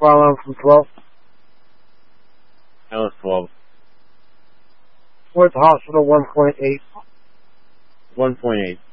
file on from 12. That was 12. Fourth hospital, 1.8. 1.8.